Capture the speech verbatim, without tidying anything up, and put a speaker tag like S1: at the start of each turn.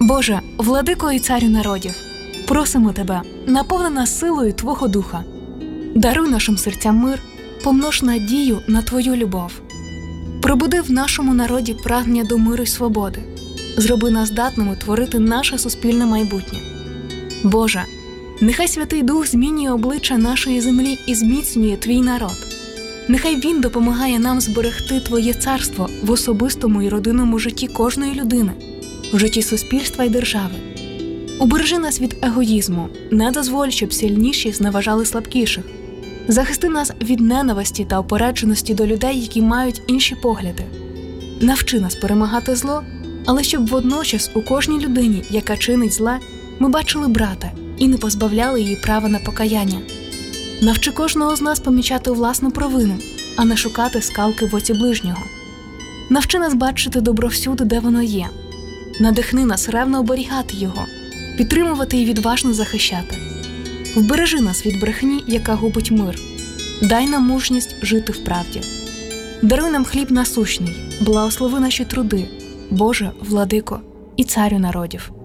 S1: Боже, владико і царю народів, просимо Тебе, наповни нас силою Твого Духа. Даруй нашим серцям мир, помнож надію на Твою любов. Пробуди в нашому народі прагнення до миру й свободи. Зроби нас здатними творити наше суспільне майбутнє. Боже, нехай Святий Дух змінює обличчя нашої землі і зміцнює Твій народ. Нехай Він допомагає нам зберегти Твоє царство в особистому і родинному житті кожної людини, в житті суспільства і держави. Убережи нас від егоїзму, не дозволь, щоб сильніші зневажали слабкіших. Захисти нас від ненависті та упередженості до людей, які мають інші погляди. Навчи нас перемагати зло, але щоб водночас у кожній людині, яка чинить зле, ми бачили брата і не позбавляли її права на покаяння. Навчи кожного з нас помічати власну провину, а не шукати скалки в оці ближнього. Навчи нас бачити добро всюди, де воно є. Надихни нас ревно оберігати його, підтримувати і відважно захищати. Вбережи нас від брехні, яка губить мир. Дай нам мужність жити в правді. Даруй нам хліб насущний, благослови наші труди, Боже, владико і царю народів.